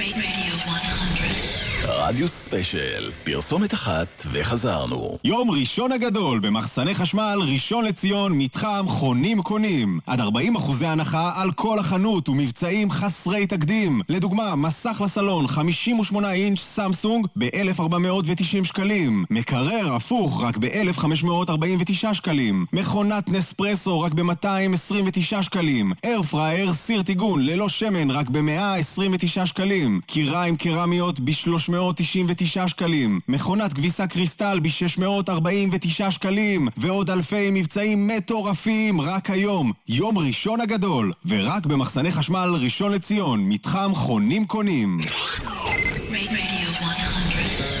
Radio 100. רדיו ספיישל, פרסומת אחת וחזרנו. יום ראשון הגדול במחסני חשמל ראשון לציון, מתחם חונים קונים. עד 40% הנחה על כל החנות ומבצעים חסרי תקדים. לדוגמה, מסך לסלון 58 אינץ' סמסונג ב-1,490 שקלים. מקרר הפוך רק ב-1,549 שקלים. מכונת נספרסו רק ב-229 שקלים. אייר פרייר סיר טיגון ללא שמן רק ב-129 שקלים. קיריים קרמיות ב-399 שקלים. מכונת כביסה קריסטל ב-649 שקלים. ועוד אלפי מבצעים מטורפים רק היום. יום ראשון הגדול, ורק במחסני חשמל ראשון לציון, מתחם חונים קונים.